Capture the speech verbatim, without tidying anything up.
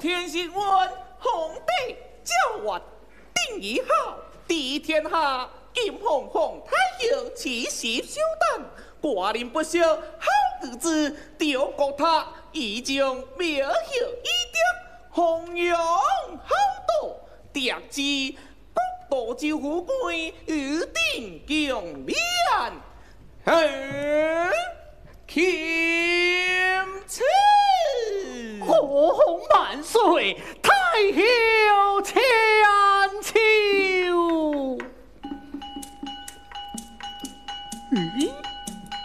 天新闻，皇帝教我定义好，地天下，金凤凰太阳，气息修淡，寡人不孝，好日子丢国他，已经苗hiệu一点，弘扬好道，达至国道之富贵，与定共勉。嗯，钦此。 火红万岁，太后千